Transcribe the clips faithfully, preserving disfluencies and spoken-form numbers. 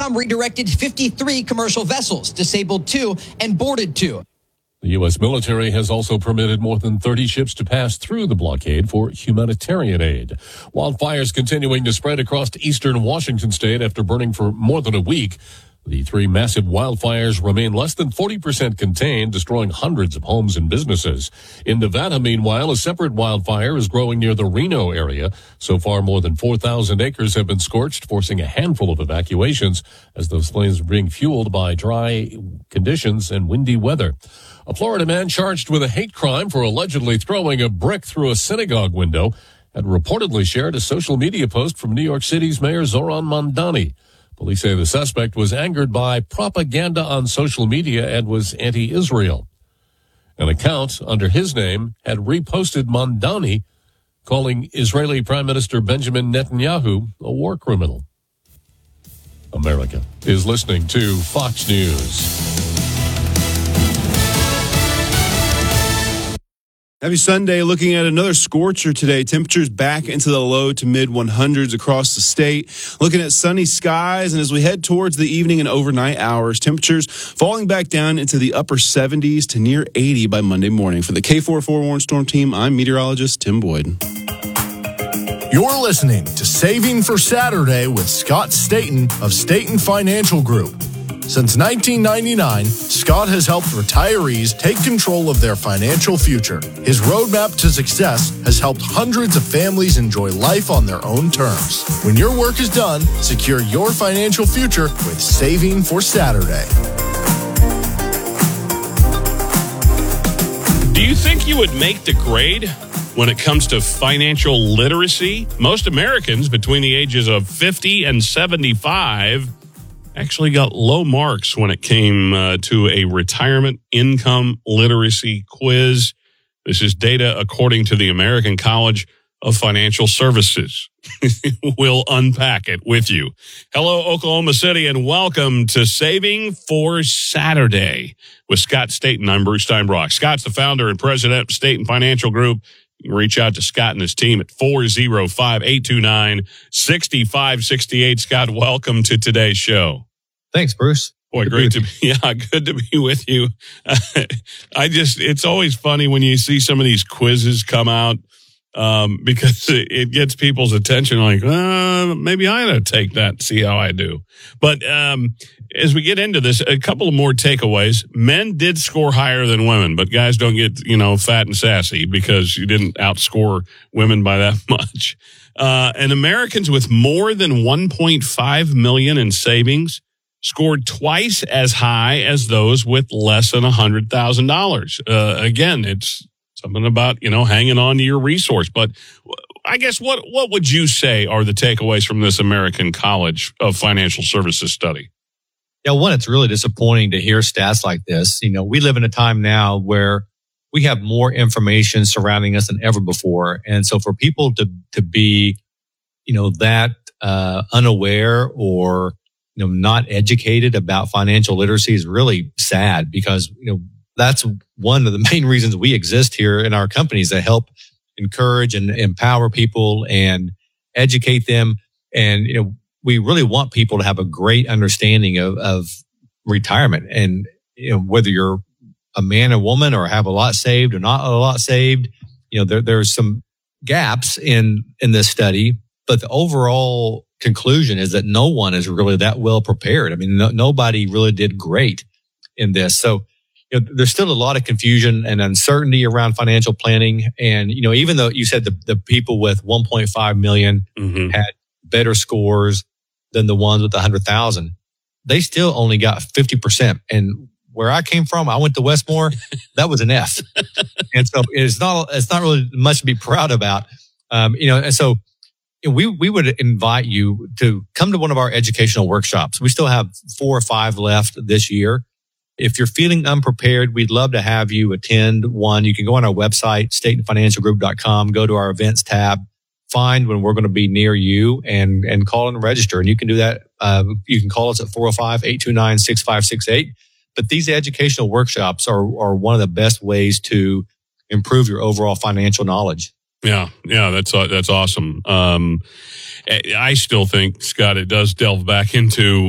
CENTCOM redirected fifty-three commercial vessels, disabled two, and boarded two. The U S military has also permitted more than thirty ships to pass through the blockade for humanitarian aid. Wildfires continuing to spread across eastern Washington state after burning for more than a week. The three massive wildfires remain less than forty percent contained, destroying hundreds of homes and businesses. In Nevada, meanwhile, a separate wildfire is growing near the Reno area. So far, more than four thousand acres have been scorched, forcing a handful of evacuations as those flames are being fueled by dry conditions and windy weather. A Florida man charged with a hate crime for allegedly throwing a brick through a synagogue window had reportedly shared a social media post from New York City's Mayor Zoran Mamdani. Police say the suspect was angered by propaganda on social media and was anti-Israel. An account under his name had reposted Mamdani, calling Israeli Prime Minister Benjamin Netanyahu a war criminal. America is listening to Fox News. Happy Sunday. Looking at another scorcher today. Temperatures back into the low to mid hundreds across the state. Looking at sunny skies, and as we head towards the evening and overnight hours, temperatures falling back down into the upper seventies to near eighty by Monday morning. For the K forty-four Warren Storm Team, I'm meteorologist Tim Boyd. You're listening to Saving for Saturday with Scott Staten of Staten Financial Group. Since nineteen ninety-nine, Scott has helped retirees take control of their financial future. His roadmap to success has helped hundreds of families enjoy life on their own terms. When your work is done, secure your financial future with Saving for Saturday. Do you think you would make the grade when it comes to financial literacy? Most Americans between the ages of fifty and seventy-five actually got low marks when it came uh, to a retirement income literacy quiz. This is data according to the American College of Financial Services. We'll unpack it with you. Hello, Oklahoma City, and welcome to Saving for Saturday with Scott Staten. I'm Bruce Steinbrock. Scott's the founder and president of Staten Financial Group. You can reach out to Scott and his team at four oh five, eight two nine, six five six eight. Scott, welcome to today's show. Thanks, Bruce. Boy, good great to be, yeah, good to be with you. I just, it's always funny when you see some of these quizzes come out, um, because it gets people's attention like, uh, maybe I ought to take that and see how I do. But, um, as we get into this, a couple of more takeaways. Men did score higher than women, but guys don't get, you know, fat and sassy because you didn't outscore women by that much. Uh, and Americans with more than one point five million in savings scored twice as high as those with less than one hundred thousand dollars. Uh, again, it's something about, you know, hanging on to your resource. But I guess what, what would you say are the takeaways from this American College of Financial Services study? Yeah, one, it's really disappointing to hear stats like this. You know, we live in a time now where we have more information surrounding us than ever before. And so for people to, to be, you know, that uh, unaware or you know, not educated about financial literacy is really sad because, you know, that's one of the main reasons we exist here in our companies to help encourage and empower people and educate them. And, you know, we really want people to have a great understanding of, of retirement and, you know, whether you're a man or woman or have a lot saved or not a lot saved, you know, there, there's some gaps in, in this study, but the overall conclusion is that no one is really that well prepared. I mean, no, nobody really did great in this. So, you know, there's still a lot of confusion and uncertainty around financial planning. And, you know, even though you said the, the people with one point five million mm-hmm. had better scores than the ones with one hundred thousand, they still only got fifty percent. And where I came from, I went to Westmore, that was an F. And so it's not, it's not really much to be proud about. Um, you know, and so, We we would invite you to come to one of our educational workshops. We still have four or five left this year. If you're feeling unprepared, we'd love to have you attend one. You can go on our website, staten financial group dot com, go to our events tab, find when we're going to be near you, and and call and register. And you can do that. Uh, you can call us at four oh five, eight two nine, six five six eight. But these educational workshops are are one of the best ways to improve your overall financial knowledge. Yeah, yeah, that's that's awesome. Um, I still think, Scott, it does delve back into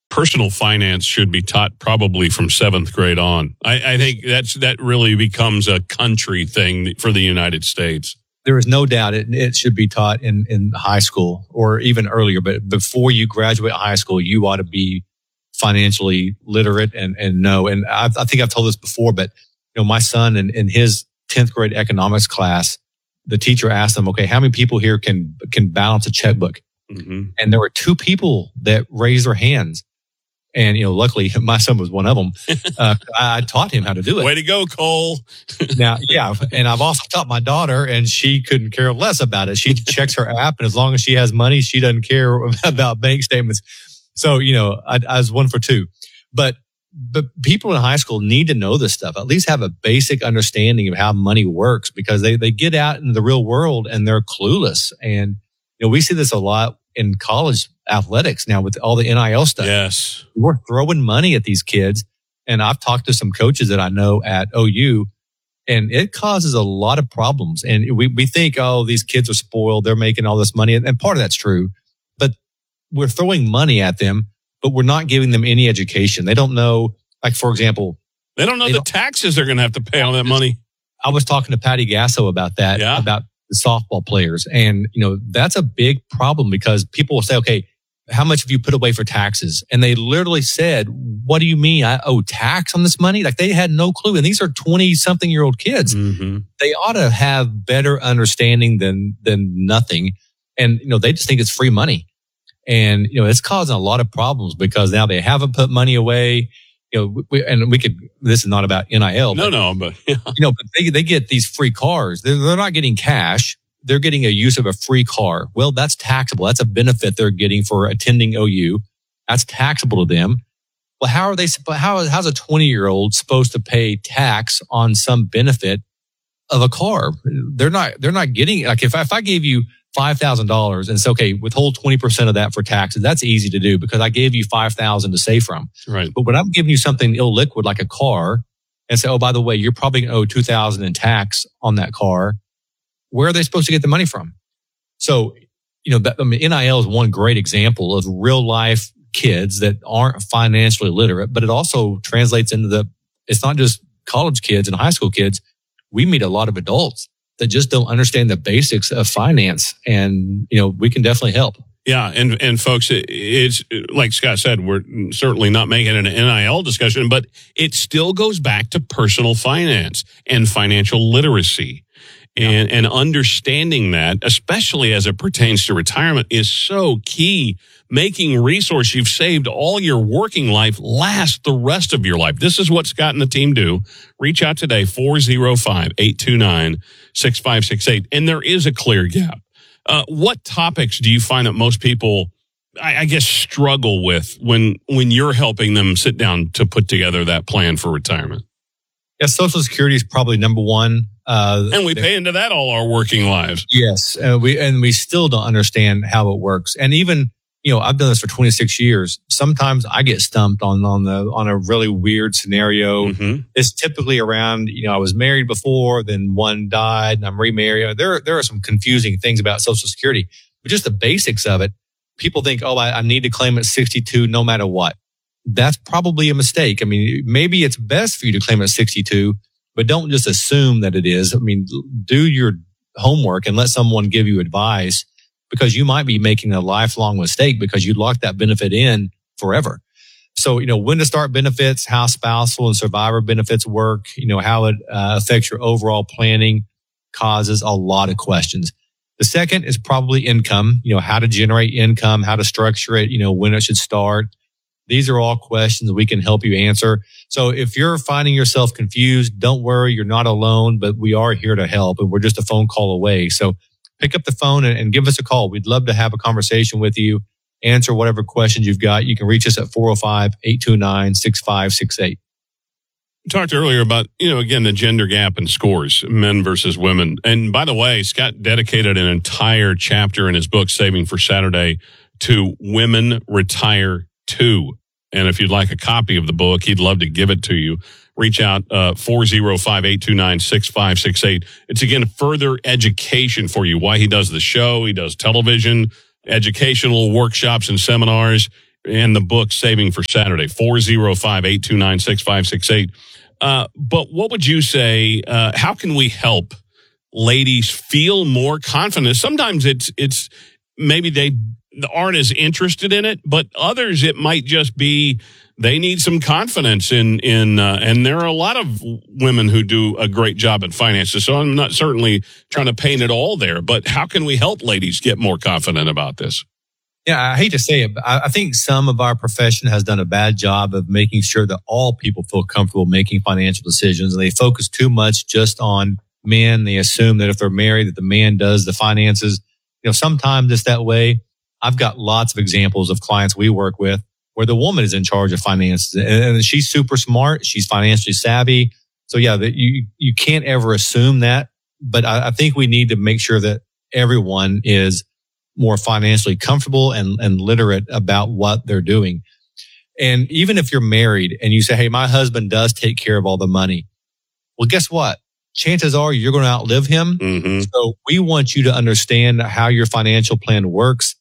personal finance should be taught probably from seventh grade on. I, I think that's that really becomes a country thing for the United States. There is no doubt it, it should be taught in, in high school or even earlier. But before you graduate high school, you ought to be financially literate and, and know. And I, I think I've told this before, but you know, my son in, in his tenth grade economics class, the teacher asked him, okay, how many people here can can balance a checkbook? Mm-hmm. And there were two people that raised their hands. And, you know, luckily my son was one of them. Uh, I taught him how to do it. Way to go, Cole. Now, yeah. And I've also taught my daughter, and she couldn't care less about it. She checks her app, and as long as she has money, she doesn't care about bank statements. So, you know, I, I was one for two. But, but people in high school need to know this stuff, at least have a basic understanding of how money works, because they, they get out in the real world and they're clueless. And, you know, we see this a lot in college athletics now with all the N I L stuff. Yes. We're throwing money at these kids. And I've talked to some coaches that I know at O U, and it causes a lot of problems. And we, we think, oh, these kids are spoiled. They're making all this money. And part of that's true, but we're throwing money at them, but we're not giving them any education. They don't know, like, for example, they don't know they the don't, taxes they're going to have to pay on that money. I was talking to Patty Gasso about that, yeah. about the softball players. And, you know, that's a big problem because people will say, okay, how much have you put away for taxes? And they literally said, what do you mean? I owe tax on this money? Like, they had no clue. And these are twenty something year old kids. Mm-hmm. They ought to have better understanding than, than nothing. And, you know, they just think it's free money. And, you know, it's causing a lot of problems because now they haven't put money away. You know, we, and we could, this is not about N I L. No, but, no, but, yeah. you know, but they, they get these free cars. They're, they're not getting cash. They're getting a use of a free car. Well, that's taxable. That's a benefit they're getting for attending O U. That's taxable to them. Well, how are they, how, how's a twenty year old supposed to pay tax on some benefit of a car? They're not, they're not getting, like, if I, if I gave you five thousand dollars and it's okay, withhold twenty percent of that for taxes. That's easy to do because I gave you five thousand dollars to save from. Right. But when I'm giving you something illiquid like a car and say, oh, by the way, you're probably going to owe two thousand dollars in tax on that car, where are they supposed to get the money from? So, you know, that, I mean, N I L is one great example of real life kids that aren't financially literate, but it also translates into the, it's not just college kids and high school kids. We meet a lot of adults that just don't understand the basics of finance. And, you know, we can definitely help. Yeah. And, and folks, it, it's like Scott said, we're certainly not making an N I L discussion, but it still goes back to personal finance and financial literacy. And, and understanding that, especially as it pertains to retirement, is so key. Making resource you've saved all your working life last the rest of your life. This is what Scott and the team do. Reach out today, four oh five, eight two nine, six five six eight. And there is a clear gap. Uh, what topics do you find that most people, I, I guess, struggle with when when you're helping them sit down to put together that plan for retirement? Yeah, Social Security is probably number one. Uh, and we pay into that all our working lives. Yes. Uh, we, and we still don't understand how it works. And even, you know, I've done this for twenty-six years. Sometimes I get stumped on, on the, on a really weird scenario. Mm-hmm. It's typically around, you know, I was married before, then one died and I'm remarried. There, there are some confusing things about Social Security, but just the basics of it. People think, oh, I, I need to claim at sixty-two no matter what. That's probably a mistake. I mean, maybe it's best for you to claim at sixty-two, but don't just assume that it is. I mean, do your homework and let someone give you advice, because you might be making a lifelong mistake because you locked that benefit in forever. So, you know, when to start benefits, how spousal and survivor benefits work, you know, how it uh, affects your overall planning causes a lot of questions. The second is probably income, you know, how to generate income, how to structure it, you know, when it should start. These are all questions we can help you answer. So if you're finding yourself confused, don't worry, you're not alone, but we are here to help and we're just a phone call away. So pick up the phone and, and give us a call. We'd love to have a conversation with you, answer whatever questions you've got. You can reach us at four oh five, eight two nine, six five six eight. We talked earlier about, you know, again, the gender gap in scores, men versus women. And by the way, Scott dedicated an entire chapter in his book, Saving for Saturday, to Women Retire Too. And if you'd like a copy of the book, he'd love to give it to you. Reach out, uh, four oh five, eight two nine, six five six eight. It's, again, further education for you. Why he does the show. He does television, educational workshops and seminars. and the book Saving for Saturday, four oh five, eight two nine, six five six eight. Uh, but what would you say, uh, how can we help ladies feel more confident? Sometimes it's, it's maybe they aren't as interested in it, but others, it might just be they need some confidence in, in, uh, and there are a lot of women who do a great job at finances. So I'm not certainly trying to paint it all there, but how can we help ladies get more confident about this? Yeah, I hate to say it, but I think some of our profession has done a bad job of making sure that all people feel comfortable making financial decisions. And they focus too much just on men. They assume that if they're married, that the man does the finances. You know, sometimes it's that way. I've got lots of examples of clients we work with where the woman is in charge of finances, and she's super smart. She's financially savvy. So yeah, that you, you can't ever assume that, but I, I think we need to make sure that everyone is more financially comfortable and, and literate about what they're doing. And even if you're married and you say, hey, my husband does take care of all the money. Well, guess what? Chances are you're going to outlive him. Mm-hmm. So we want you to understand how your financial plan works,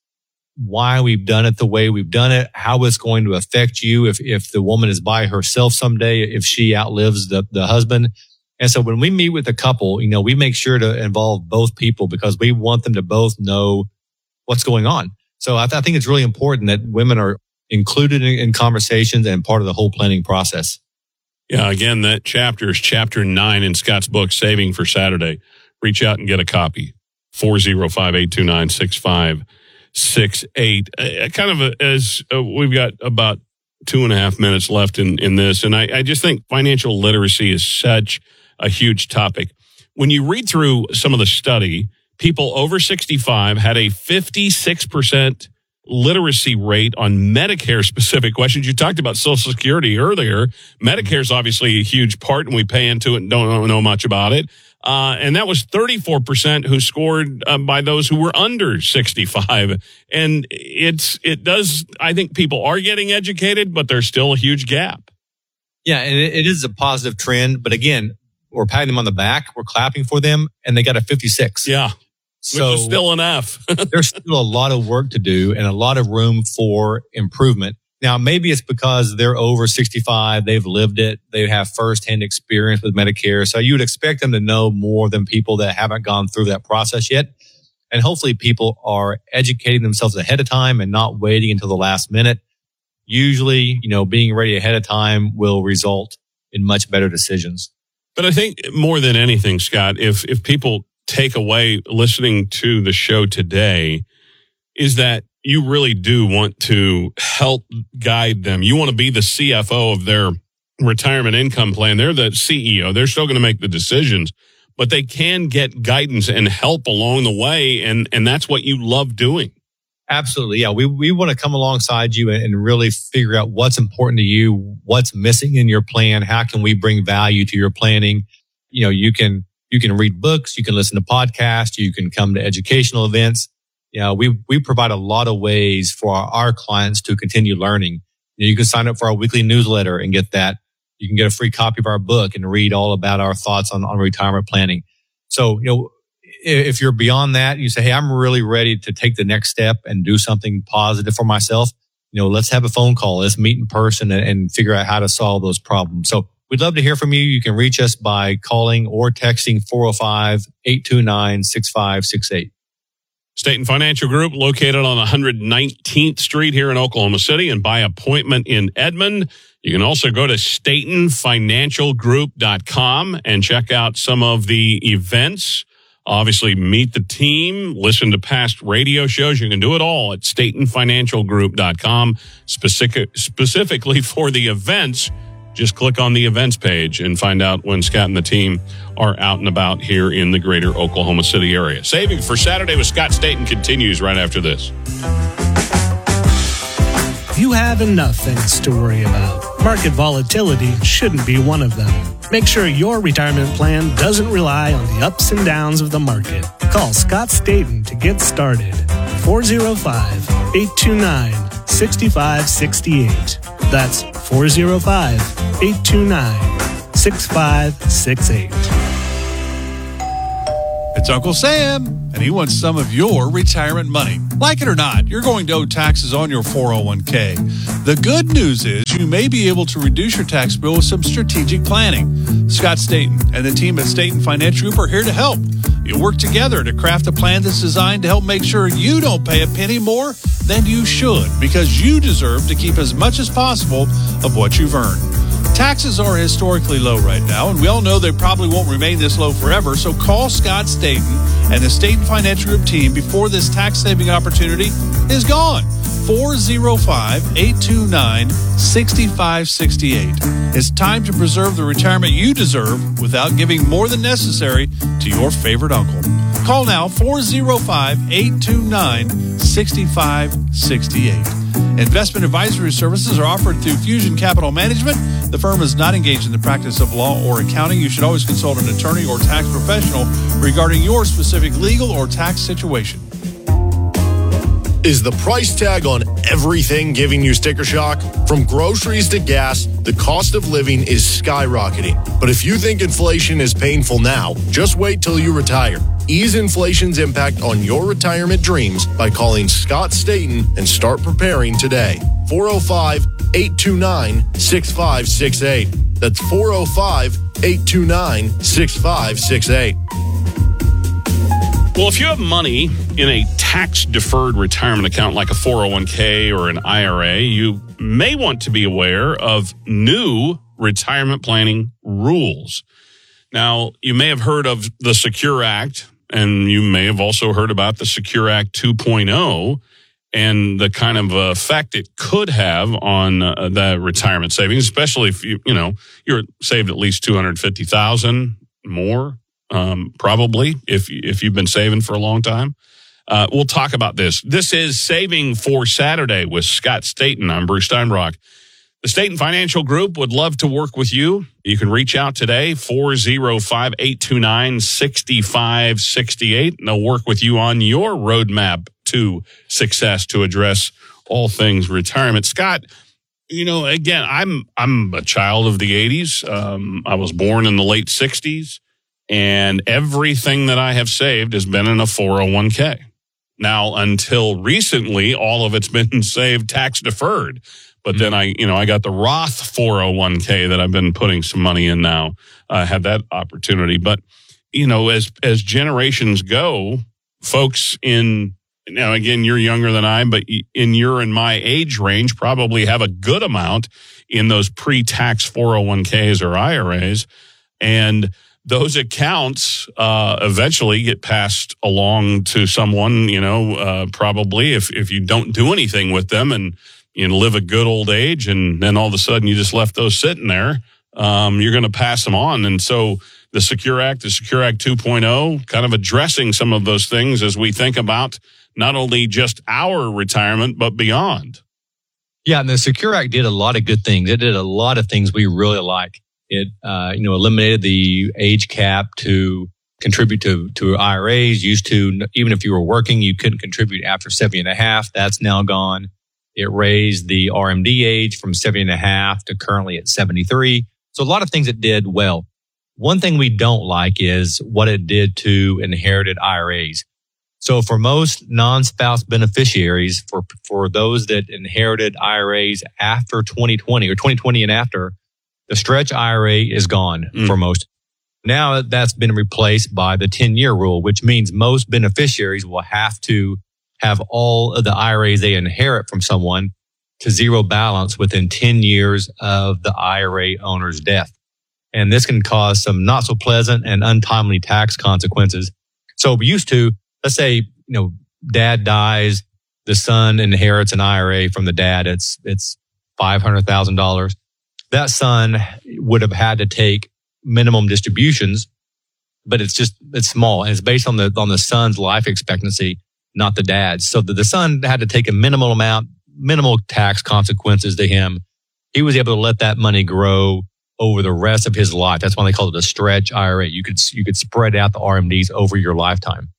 why we've done it the way we've done it, how it's going to affect you if, if the woman is by herself someday, if she outlives the, the husband. And so when we meet with a couple, you know, we make sure to involve both people because we want them to both know what's going on. So I, th- I think it's really important that women are included in, in conversations and part of the whole planning process. Yeah, again, that chapter is chapter nine in Scott's book, Saving for Saturday. Reach out and get a copy. four oh five, eight two nine, six five six eight. Uh, kind of a, as uh, we've got about two and a half minutes left in, in this, and I, I just think financial literacy is such a huge topic. When you read through some of the study, people over sixty-five had a fifty-six percent literacy rate on Medicare-specific questions. You talked about Social Security earlier. Medicare is obviously a huge part, and we pay into it and don't know much about it. Uh, and that was thirty-four percent who scored uh, by those who were under sixty-five. And it's it does, I think people are getting educated, but there's still a huge gap. Yeah, and it, it is a positive trend. But again, we're patting them on the back, we're clapping for them, and they got a fifty-six. Yeah. So which is still an F. There's still a lot of work to do and a lot of room for improvement. Now, maybe it's because they're over sixty-five. They've lived it. They have firsthand experience with Medicare. So you would expect them to know more than people that haven't gone through that process yet. And hopefully people are educating themselves ahead of time and not waiting until the last minute. Usually, you know, being ready ahead of time will result in much better decisions. But I think more than anything, Scott, if if people take away listening to the show today, is that you really do want to help guide them. You want to be the C F O of their retirement income plan. They're the C E O. They're still going to make the decisions, but they can get guidance and help along the way. And, and that's what you love doing. Absolutely. Yeah. We, we want to come alongside you and, and really figure out what's important to you, what's missing in your plan. How can we bring value to your planning? You know, you can, you can read books, you can listen to podcasts, you can come to educational events. You know, we, we provide a lot of ways for our, our clients to continue learning. You know, you can sign up for our weekly newsletter and get that. You can get a free copy of our book and read all about our thoughts on, on retirement planning. So, you know, if you're beyond that, you say, hey, I'm really ready to take the next step and do something positive for myself. You know, let's have a phone call. Let's meet in person and, and figure out how to solve those problems. So we'd love to hear from you. You can reach us by calling or texting four oh five, eight two nine, six five six eight. Staten Financial Group, located on one hundred nineteenth Street here in Oklahoma City, and by appointment in Edmond. You can also go to staten financial group dot com and check out some of the events. Obviously, meet the team, listen to past radio shows. You can do it all at staten financial group dot com. Specific, specifically for the events, just click on the events page and find out when Scott and the team are out and about here in the greater Oklahoma City area. Saving for Saturday with Scott Staten continues right after this. You have enough things to worry about. Market volatility shouldn't be one of them. Make sure your retirement plan doesn't rely on the ups and downs of the market. Call Scott Staten to get started. four oh five, eight two nine, six five six eight. That's four oh five, eight two nine, six five six eight. It's Uncle Sam, and he wants some of your retirement money. Like it or not, you're going to owe taxes on your four oh one k. The good news is you may be able to reduce your tax bill with some strategic planning. Scott Staten and the team at Staten Financial Group are here to help. You'll work together to craft a plan that's designed to help make sure you don't pay a penny more than you should, because you deserve to keep as much as possible of what you've earned. Taxes are historically low right now, and we all know they probably won't remain this low forever, so call Scott Staten and the Staten Financial Group team before this tax-saving opportunity is gone. four oh five, eight two nine, six five six eight. It's time to preserve the retirement you deserve without giving more than necessary to your favorite uncle. Call now, four oh five, eight two nine, six five six eight. Investment advisory services are offered through Fusion Capital Management. The firm is not engaged in the practice of law or accounting. You should always consult an attorney or tax professional regarding your specific legal or tax situation. Is the price tag on everything giving you sticker shock? From groceries to gas, the cost of living is skyrocketing. But if you think inflation is painful now, just wait till you retire. Ease inflation's impact on your retirement dreams by calling Scott Staten and start preparing today. four oh five, eight two nine, six five six eight. That's four oh five, eight two nine, six five six eight. Well, if you have money in a tax-deferred retirement account like a four oh one k or an I R A, you may want to be aware of new retirement planning rules. Now, you may have heard of the Secure Act, and you may have also heard about the Secure Act two point oh and the kind of effect it could have on uh, the retirement savings, especially if you, you know, you're saved at least two hundred fifty thousand dollars more. Um, probably if, if you've been saving for a long time. Uh, we'll talk about this. This is Saving for Saturday with Scott Staten. I'm Bruce Steinbrock. The Staten Financial Group would love to work with you. You can reach out today, four oh five, eight two nine, six five six eight, and they'll work with you on your roadmap to success to address all things retirement. Scott, you know, again, I'm, I'm a child of the eighties. Um, I was born in the late sixties. And everything that I have saved has been in a four oh one k. Now, until recently, all of it's been saved tax deferred. But mm-hmm. then I, you know, I got the Roth four oh one k that I've been putting some money in now. I had that opportunity. But, you know, as, as generations go, folks in, now again, you're younger than I, but in your and my age range probably have a good amount in those pre-tax four oh one k's or I R A's. And those accounts uh, eventually get passed along to someone, you know, uh, probably if, if you don't do anything with them and you know, live a good old age, and then all of a sudden you just left those sitting there, um, you're going to pass them on. And so the Secure Act, the Secure Act two point oh, kind of addressing some of those things as we think about not only just our retirement, but beyond. Yeah, and the Secure Act did a lot of good things. It did a lot of things we really like. It, uh, you know, eliminated the age cap to contribute to, to I R As. Used to, even if you were working, you couldn't contribute after seventy and a half. That's now gone. It raised the R M D age from seventy and a half to currently at seventy-three. So a lot of things it did well. One thing we don't like is what it did to inherited I R As. So for most non-spouse beneficiaries, for, for those that inherited I R As after twenty twenty or twenty twenty and after, the stretch I R A is gone mm. for most. Now that's been replaced by the ten-year rule, which means most beneficiaries will have to have all of the I R As they inherit from someone to zero balance within ten years of the I R A owner's death. And this can cause some not so pleasant and untimely tax consequences. So we used to, let's say, you know, dad dies, the son inherits an I R A from the dad. It's, it's five hundred thousand dollars. That son would have had to take minimum distributions, but it's just, it's small. And it's based on the, on the son's life expectancy, not the dad's. So the, the son had to take a minimal amount, minimal tax consequences to him. He was able to let that money grow over the rest of his life. That's why they call it a stretch I R A. You could, you could spread out the R M Ds over your lifetime.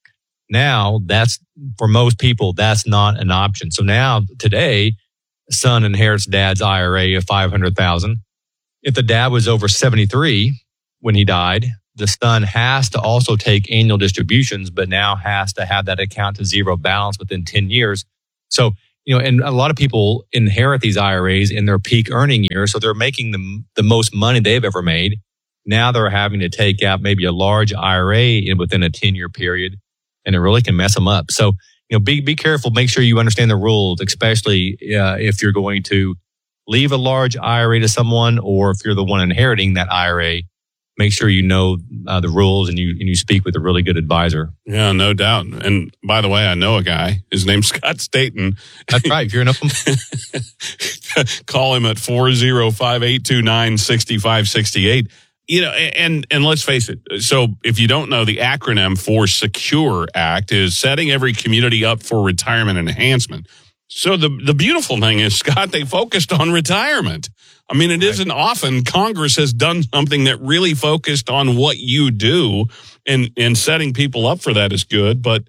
Now that's, for most people, that's not an option. So now today, son inherits dad's I R A of five hundred thousand dollars. If the dad was over seventy-three when he died, the son has to also take annual distributions, but now has to have that account to zero balance within ten years. So, you know, and a lot of people inherit these I R As in their peak earning years. So they're making the, the most money they've ever made. Now they're having to take out maybe a large I R A in within a ten year period, and it really can mess them up. So, you know, be, be careful. Make sure you understand the rules, especially uh, if you're going to leave a large I R A to someone, or if you're the one inheriting that I R A. Make sure you know uh, the rules and you and you speak with a really good advisor. Yeah, no doubt. And by the way, I know a guy. His name's Scott Staten. That's right. If you're enough, call him at four oh five, eight two nine, six five six eight. You know, and and let's face it. So if you don't know, the acronym for SECURE Act is Setting Every Community Up for Retirement Enhancement. So the the beautiful thing is, Scott, they focused on retirement. I mean, it isn't often Congress has done something that really focused on what you do, and, and setting people up for that is good. But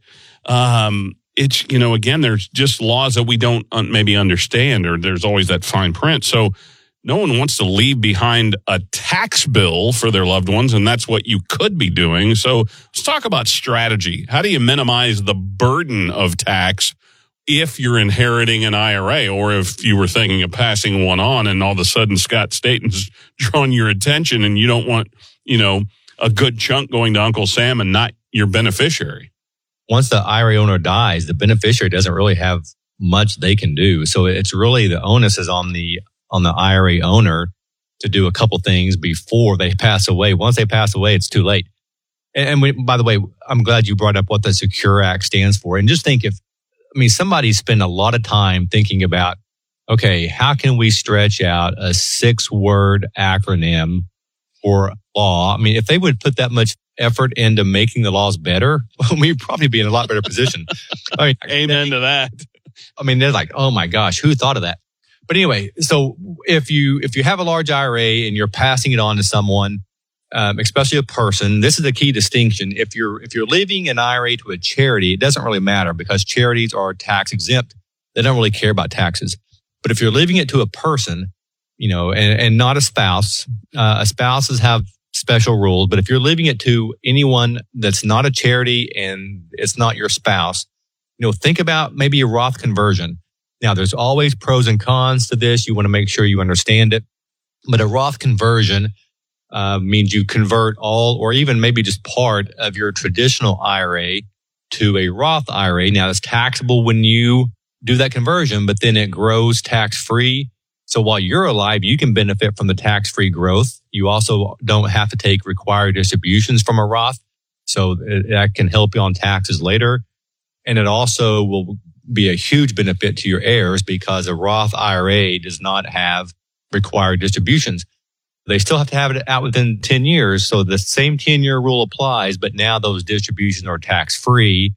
um, it's, you know, again, there's just laws that we don't maybe understand, or there's always that fine print. So no one wants to leave behind a tax bill for their loved ones, and that's what you could be doing. So let's talk about strategy. How do you minimize the burden of tax if you're inheriting an I R A, or if you were thinking of passing one on and all of a sudden Scott Staten's drawn your attention and you don't want, you know, a good chunk going to Uncle Sam and not your beneficiary? Once the I R A owner dies, the beneficiary doesn't really have much they can do. So it's really the onus is on the on the I R A owner to do a couple things before they pass away. Once they pass away, it's too late. And, and we, by the way, I'm glad you brought up what the SECURE Act stands for. And just think if I mean, somebody spent a lot of time thinking about, okay, how can we stretch out a six-word acronym for law? I mean, if they would put that much effort into making the laws better, we'd probably be in a lot better position. I mean, Amen they, to that. I mean, they're like, oh my gosh, who thought of that? But anyway, so if you if you have a large I R A and you're passing it on to someone, Um, especially a person, this is the key distinction. If you're if you're leaving an I R A to a charity, it doesn't really matter because charities are tax exempt. They don't really care about taxes. But if you're leaving it to a person, you know, and, and not a spouse, uh, spouses have special rules. But if you're leaving it to anyone that's not a charity and it's not your spouse, you know, think about maybe a Roth conversion. Now, there's always pros and cons to this. You want to make sure you understand it. But a Roth conversion Uh, means you convert all or even maybe just part of your traditional I R A to a Roth I R A. Now, it's taxable when you do that conversion, but then it grows tax-free. So while you're alive, you can benefit from the tax-free growth. You also don't have to take required distributions from a Roth. So it, that can help you on taxes later. And it also will be a huge benefit to your heirs because a Roth I R A does not have required distributions. They still have to have it out within ten years. So the same ten-year rule applies, but now those distributions are tax-free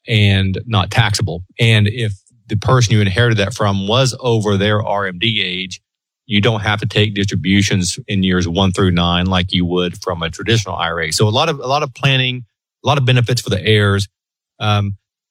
and not taxable. And if the person you inherited that from was over their R M D age, you don't have to take distributions in years one through nine like you would from a traditional I R A. So a lot of a lot of planning, a lot of benefits for the heirs. Um,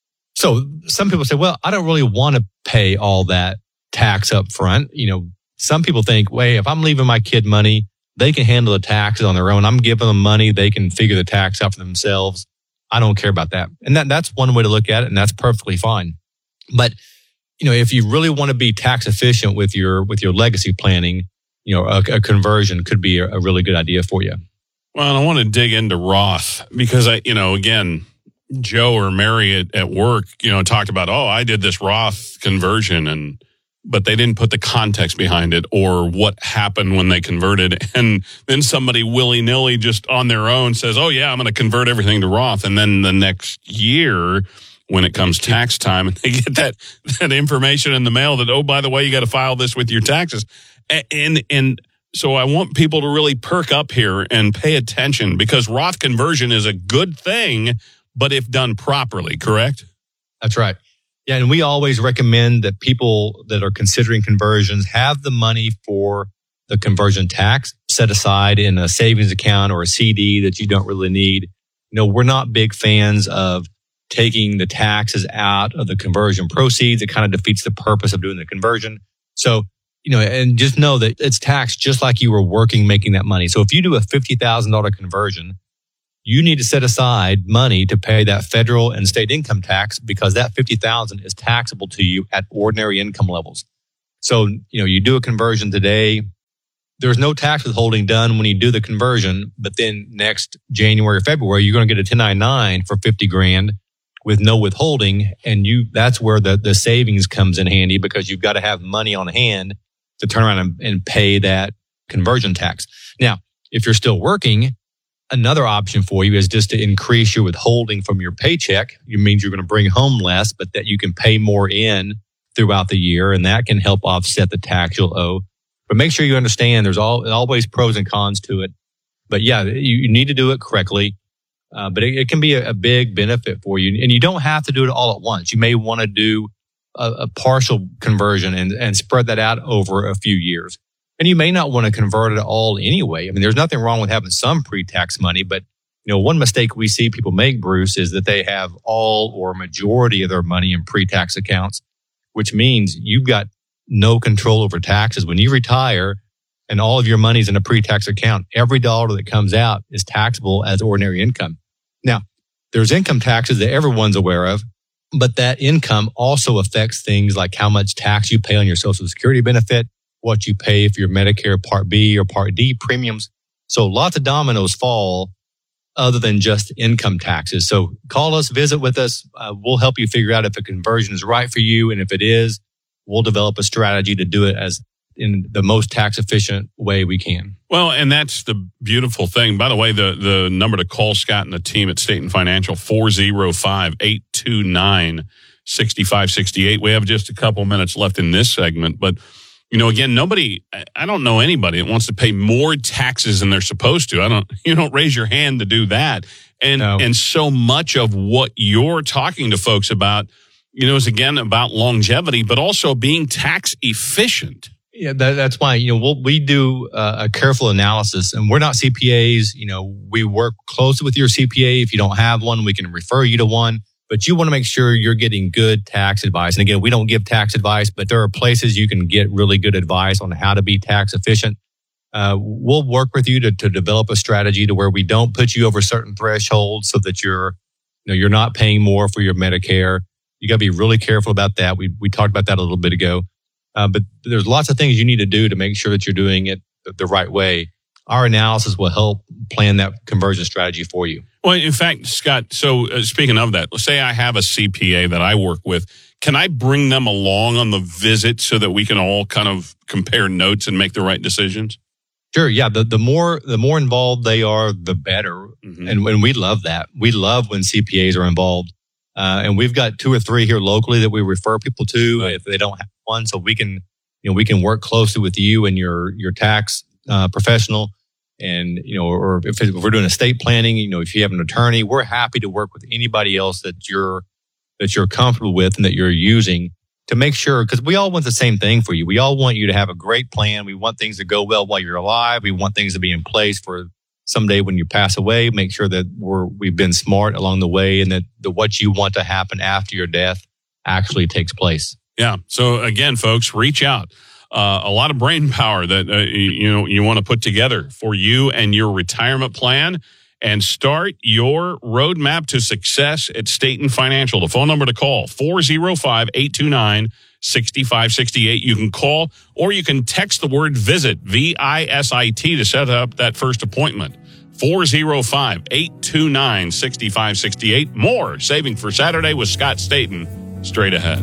so some people say, well, I don't really want to pay all that tax up front. You know, some people think, wait, if I'm leaving my kid money, they can handle the taxes on their own. I'm giving them money. They can figure the tax out for themselves. I don't care about that. And that, that's one way to look at it. And that's perfectly fine. But, you know, if you really want to be tax efficient with your, with your legacy planning, you know, a, a conversion could be a, a really good idea for you. Well, I want to dig into Roth because I, you know, again, Joe or Mary at, at work, you know, talked about, oh, I did this Roth conversion and, but they didn't put the context behind it or what happened when they converted. And then somebody willy-nilly just on their own says, oh yeah, I'm going to convert everything to Roth. And then the next year when it comes tax time and they get that, that information in the mail that, oh, by the way, you got to file this with your taxes. And, and so I want people to really perk up here and pay attention because Roth conversion is a good thing, but if done properly, correct? That's right. Yeah, and we always recommend that people that are considering conversions have the money for the conversion tax set aside in a savings account or a C D that you don't really need. You know, we're not big fans of taking the taxes out of the conversion proceeds. It kind of defeats the purpose of doing the conversion. So, you know, and just know that it's taxed just like you were working making that money. So if you do a fifty thousand dollars conversion, you need to set aside money to pay that federal and state income tax because that fifty thousand dollars is taxable to you at ordinary income levels. So, you know, you do a conversion today, there's no tax withholding done when you do the conversion, but then next January or February, you're going to get a ten ninety-nine for fifty grand with no withholding. And you, that's where the, the savings comes in handy because you've got to have money on hand to turn around and, and pay that conversion tax. Now, if you're still working, another option for you is just to increase your withholding from your paycheck. It means you're going to bring home less, but that you can pay more in throughout the year, and that can help offset the tax you'll owe. But make sure you understand there's all, always pros and cons to it. But yeah, you, you need to do it correctly. Uh, but it, it can be a, a big benefit for you. And you don't have to do it all at once. You may want to do a, a partial conversion and, and spread that out over a few years. And you may not want to convert it all anyway. I mean, there's nothing wrong with having some pre-tax money, but you know, one mistake we see people make, Bruce, is that they have all or majority of their money in pre-tax accounts, which means you've got no control over taxes. When you retire and all of your money's in a pre-tax account, every dollar that comes out is taxable as ordinary income. Now, there's income taxes that everyone's aware of, but that income also affects things like how much tax you pay on your Social Security benefit, what you pay for your Medicare Part B or Part D premiums. So lots of dominoes fall other than just income taxes. So call us, visit with us. Uh, we'll help you figure out if a conversion is right for you. And if it is, we'll develop a strategy to do it as in the most tax efficient way we can. Well, and that's the beautiful thing. By the way, the, the number to call Scott and the team at State and Financial, four oh five, eight two nine, six five six eight. We have just a couple minutes left in this segment, but you know, again, nobody, I don't know anybody that wants to pay more taxes than they're supposed to. I don't, you don't raise your hand to do that. And, No. and so much of what you're talking to folks about, you know, is again about longevity, but also being tax efficient. Yeah, that, that's why, you know, we'll, we do uh, a careful analysis, and we're not C P As. You know, we work closely with your C P A. If you don't have one, we can refer you to one. But you want to make sure you're getting good tax advice. And again, we don't give tax advice, but there are places you can get really good advice on how to be tax efficient. Uh, we'll work with you to, to develop a strategy to where we don't put you over certain thresholds so that you're, you know, you're not paying more for your Medicare. You got to be really careful about that. We we talked about that a little bit ago. Uh, but there's lots of things you need to do to make sure that you're doing it the, the right way. Our analysis will help plan that conversion strategy for you. Well, in fact, Scott, so uh, speaking of that, let's say I have a C P A that I work with. Can I bring them along on the visit so that we can all kind of compare notes and make the right decisions? Sure. Yeah. The, the more, the more involved they are, the better. Mm-hmm. And, and we love that. We love when C P As are involved. Uh, and we've got two or three here locally that we refer people to Right. if they don't have one. So we can, you know, we can work closely with you and your, your tax uh, professional. And, you know, or if, if we're doing estate planning, you know, if you have an attorney, we're happy to work with anybody else that you're, that you're comfortable with and that you're using to make sure, because we all want the same thing for you. We all want you to have a great plan. We want things to go well while you're alive. We want things to be in place for someday when you pass away. Make sure that we're, we've been smart along the way and that the, what you want to happen after your death actually takes place. Yeah. So again, folks, reach out. Uh, a lot of brain power that uh, you, you know you want to put together for you and your retirement plan, and start your roadmap to success at State and Financial. The phone number to call, four oh five, eight two nine, six five six eight. You can call or you can text the word VISIT, V I S I T, to set up that first appointment. four oh five, eight two nine, six five six eight. More Saving for Saturday with Scott Staten straight ahead.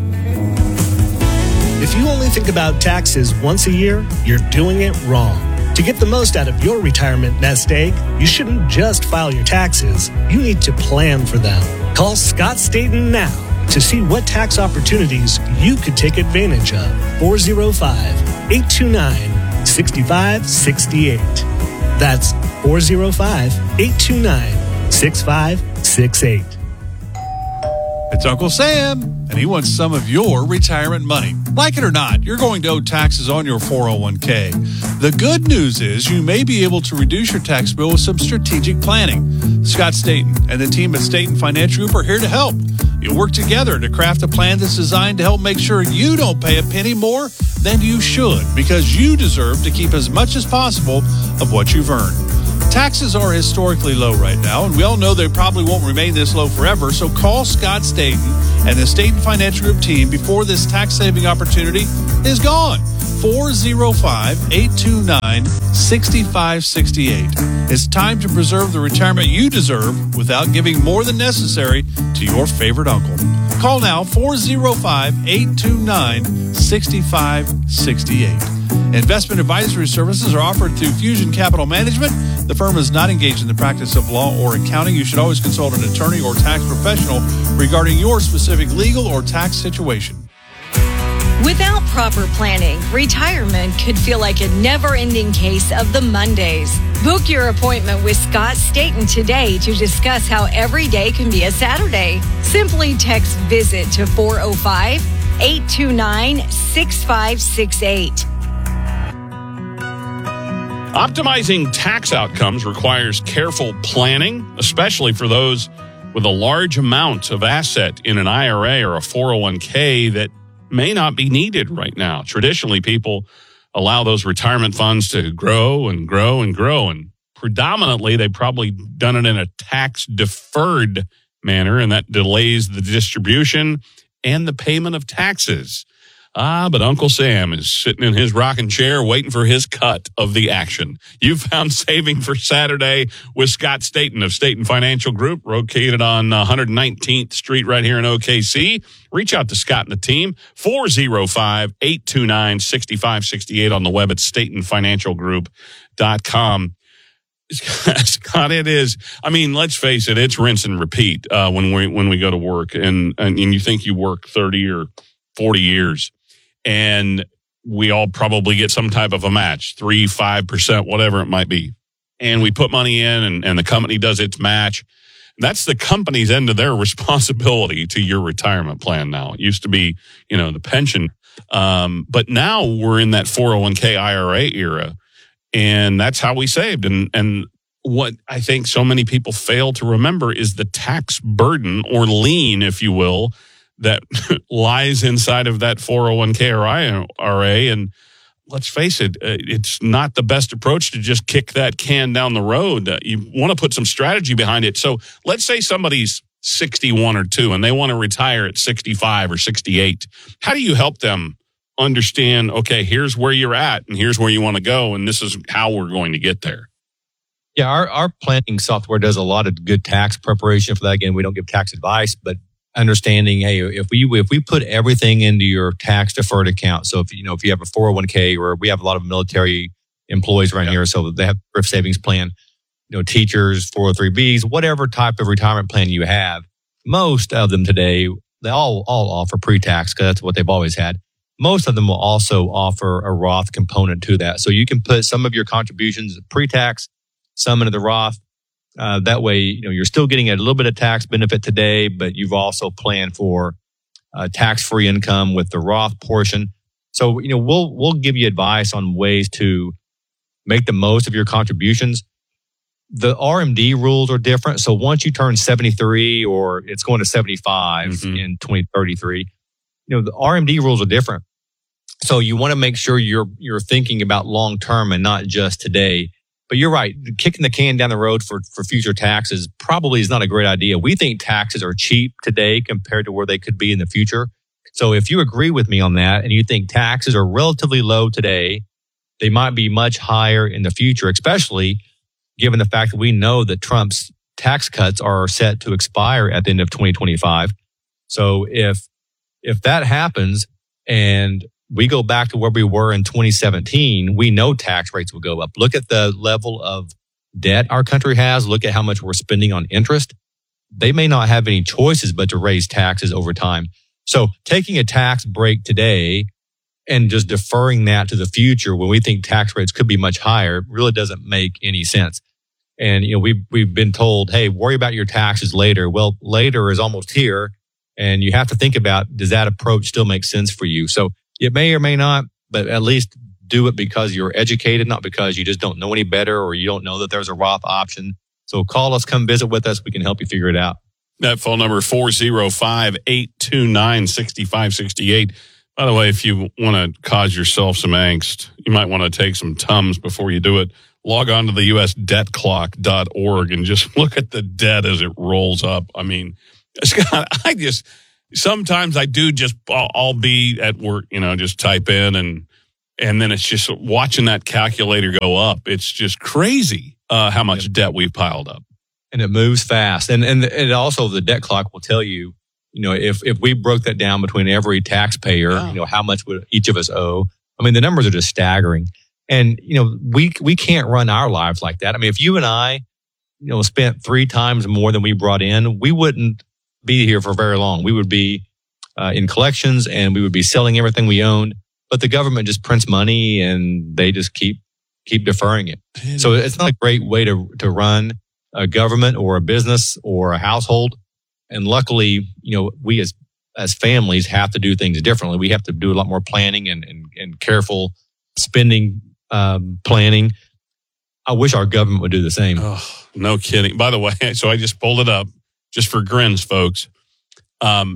If you only think about taxes once a year, you're doing it wrong. To get the most out of your retirement nest egg, you shouldn't just file your taxes. You need to plan for them. Call Scott Staten now to see what tax opportunities you could take advantage of. four oh five, eight two nine, six five six eight. That's four oh five, eight two nine, six five six eight. It's Uncle Sam, and he wants some of your retirement money. Like it or not, you're going to owe taxes on your four oh one k. The good news is you may be able to reduce your tax bill with some strategic planning. Scott Staten and the team at Staten Financial Group are here to help. You'll work together to craft a plan that's designed to help make sure you don't pay a penny more than you should, because you deserve to keep as much as possible of what you've earned. Taxes are historically low right now, and we all know they probably won't remain this low forever, so call Scott Staten and the Staten Financial Group team before this tax-saving opportunity is gone. four oh five, eight two nine, six five six eight. It's time to preserve the retirement you deserve without giving more than necessary to your favorite uncle. Call now, four oh five, eight two nine, six five six eight. Investment advisory services are offered through Fusion Capital Management. The firm is not engaged in the practice of law or accounting. You should always consult an attorney or tax professional regarding your specific legal or tax situation. Without proper planning, retirement could feel like a never-ending case of the Mondays. Book your appointment with Scott Staten today to discuss how every day can be a Saturday. Simply text VISIT to four oh five, eight two nine, six five six eight. Optimizing tax outcomes requires careful planning, especially for those with a large amount of asset in an I R A or a four oh one k that may not be needed right now. Traditionally, people allow those retirement funds to grow and grow and grow, and predominantly they've probably done it in a tax-deferred manner, and that delays the distribution and the payment of taxes. Ah, but Uncle Sam is sitting in his rocking chair waiting for his cut of the action. You found Saving for Saturday with Scott Staten of Staten Financial Group, located on one hundred nineteenth Street right here in O K C. Reach out to Scott and the team, four oh five, eight two nine, six five six eight on the web at staten financial group dot com. Scott, it is. I mean, let's face it, it's rinse and repeat uh, when we when we go to work, and, and and you think you work thirty or forty years. And we all probably get some type of a match, three, five percent, whatever it might be. And we put money in, and, and the company does its match. That's the company's end of their responsibility to your retirement plan now. It used to be, you know, the pension. Um, but now we're in that four oh one k I R A era, and that's how we saved. And, and what I think so many people fail to remember is the tax burden, or lien, if you will, that lies inside of that four oh one k or I R A. And let's face it, it's not the best approach to just kick that can down the road. You want to put some strategy behind it. So let's say somebody's sixty-one or two and they want to retire at sixty-five or sixty-eight. How do you help them understand, okay, here's where you're at and here's where you want to go, and this is how we're going to get there? Yeah, our, our planning software does a lot of good tax preparation for that. Again, we don't give tax advice, but understanding, hey, if we if we put everything into your tax deferred account, so if you know if you have a four oh one k, or we have a lot of military employees around yeah. here, so they have thrift savings plan, you know, teachers, four oh three B's, whatever type of retirement plan you have, most of them today, they all all offer pre-tax because that's what they've always had. Most of them will also offer a Roth component to that, so you can put some of your contributions pre-tax, some into the Roth. Uh, that way, you know, you're still getting a little bit of tax benefit today, but you've also planned for uh, tax-free income with the Roth portion. So, you know, we'll we'll give you advice on ways to make the most of your contributions. The R M D rules are different. So once you turn seventy-three, or it's going to seventy-five mm-hmm. in twenty thirty-three, you know, the R M D rules are different. So you want to make sure you're you're thinking about long-term and not just today. But you're right. Kicking the can down the road for, for future taxes probably is not a great idea. We think taxes are cheap today compared to where they could be in the future. So if you agree with me on that and you think taxes are relatively low today, they might be much higher in the future, especially given the fact that we know that Trump's tax cuts are set to expire at the end of twenty twenty-five. So if if that happens and we go back to where we were in twenty seventeen, we know tax rates will go up. Look at the level of debt our country has. Look at how much we're spending on interest. They may not have any choices but to raise taxes over time. So taking a tax break today and just deferring that to the future when we think tax rates could be much higher really doesn't make any sense. And, you know, we've, we've been told, hey, worry about your taxes later. Well, later is almost here. And you have to think about, does that approach still make sense for you? So it may or may not, but at least do it because you're educated, not because you just don't know any better or you don't know that there's a Roth option. So call us, come visit with us. We can help you figure it out. That phone number, four oh five, eight two nine, six five six eight. By the way, if you want to cause yourself some angst, you might want to take some Tums before you do it. log on to the U S debt clock dot org and just look at the debt as it rolls up. I mean, Scott, I just, sometimes I do just, I'll, I'll be at work, you know, just type in and, and then it's just watching that calculator go up. It's just crazy uh, how much debt we've piled up. And it moves fast. And, and, and also the debt clock will tell you, you know, if, if we broke that down between every taxpayer, Yeah. you know, how much would each of us owe? I mean, the numbers are just staggering. And, you know, we, we can't run our lives like that. I mean, if you and I, you know, spent three times more than we brought in, we wouldn't be here for very long. We would be uh, in collections and we would be selling everything we owned. But the government just prints money and they just keep keep deferring it. So it's not a great way to to run a government or a business or a household. And luckily, you know, we as as families have to do things differently. We have to do a lot more planning and and, and careful spending um, planning. I wish our government would do the same. Oh, no kidding. By the way, so I just pulled it up just for grins, folks. Um,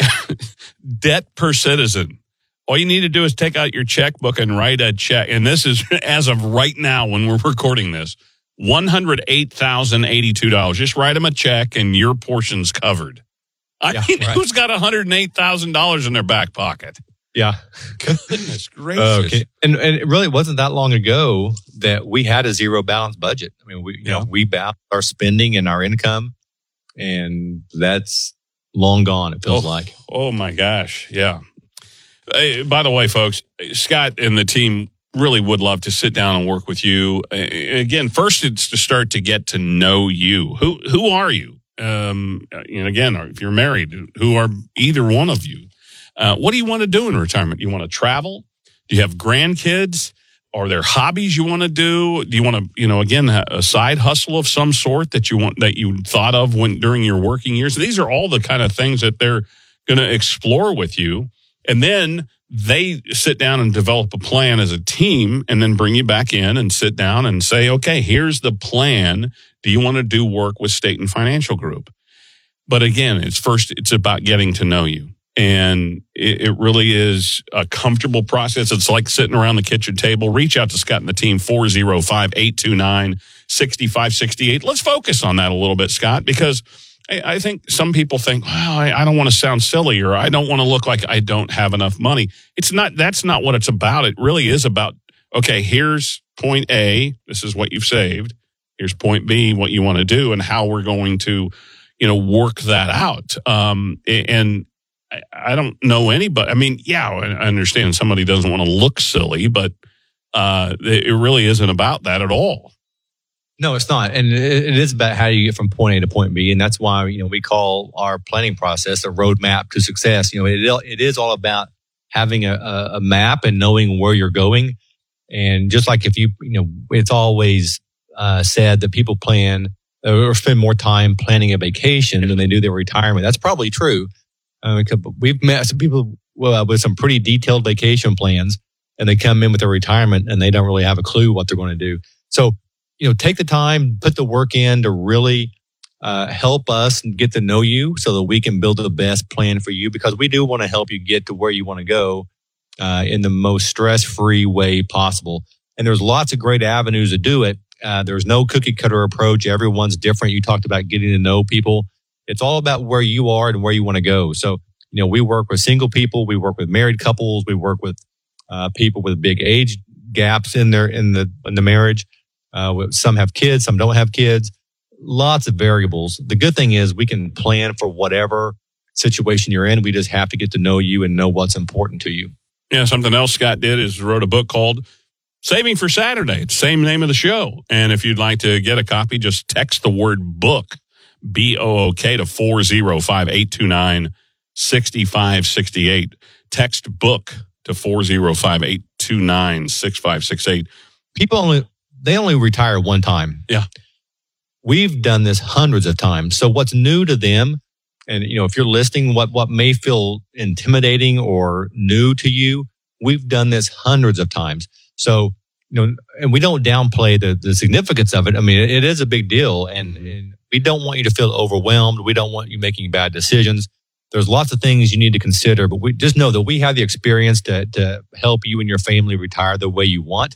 debt per citizen. All you need to do is take out your checkbook and write a check. And this is as of right now when we're recording this, one hundred eight thousand eighty-two dollars. Just write them a check and your portion's covered. I Yeah, mean, right. who's got one hundred eight thousand dollars in their back pocket? Yeah. Goodness gracious. Okay. And, and it really wasn't that long ago that we had a zero balance budget. I mean, we, you Yeah. know, we balanced our spending and our income, and that's long gone, it feels oh, like. Oh my gosh. Yeah. Hey, by the way, folks, Scott and the team really would love to sit down and work with you. Uh, Again, first it's to start to get to know you. Who who are you? Um, and again, if you're married, who are either one of you? Uh, what do you want to do in retirement? You want to travel? Do you have grandkids? Are there hobbies you want to do? Do you want to, you know, again, a side hustle of some sort that you want, that you thought of when during your working years? These are all the kind of things that they're going to explore with you. And then they sit down and develop a plan as a team and then bring you back in and sit down and say, okay, here's the plan. Do you want to do work with Staten Financial Group? But again, it's first, it's about getting to know you. And it, it really is a comfortable process. It's like sitting around the kitchen table. Reach out to Scott and the team, four oh five, eight two nine, six five six eight. Let's focus on that a little bit, Scott, because I think some people think, well, I, I don't want to sound silly or I don't want to look like I don't have enough money. It's not, that's not what it's about. It really is about, okay, here's point A. This is what you've saved. Here's point B, what you want to do and how we're going to, you know, work that out. Um, and I, I don't know anybody. I mean, yeah, I understand somebody doesn't want to look silly, but uh, it really isn't about that at all. No, it's not. And it, it is about how you get from point A to point B. And that's why, you know, we call our planning process a roadmap to success. You know, it, it is all about having a, a map and knowing where you're going. And just like if you, you know, it's always uh, said that people plan or spend more time planning a vacation than they do their retirement. That's probably true. Uh, we've met some people uh, with some pretty detailed vacation plans, and they come in with their retirement and they don't really have a clue what they're going to do. So, you know, take the time, put the work in to really uh, help us and get to know you so that we can build the best plan for you, because we do want to help you get to where you want to go uh, in the most stress-free way possible. And there's lots of great avenues to do it. Uh, there's no cookie cutter approach. Everyone's different. You talked about getting to know people. It's all about where you are and where you want to go. So, you know, we work with single people. We work with married couples. We work with uh, people with big age gaps in their, in the, in the marriage. Uh, some have kids, some don't have kids. Lots of variables. The good thing is we can plan for whatever situation you're in. We just have to get to know you and know what's important to you. Yeah, something else Scott did is wrote a book called Saving for Saturday. It's the same name of the show. And if you'd like to get a copy, just text the word book, B O O K, to four oh five, eight two nine, six five six eight. Text book to four oh five, eight two nine, six five six eight. People only, they only retire one time. Yeah. We've done this hundreds of times. So what's new to them, and you know, if you're listening, what, what may feel intimidating or new to you, we've done this hundreds of times. So, you know, and we don't downplay the, the significance of it. I mean, it, it is a big deal, and, and we don't want you to feel overwhelmed. We don't want you making bad decisions. There's lots of things you need to consider, but we just know that we have the experience to, to help you and your family retire the way you want.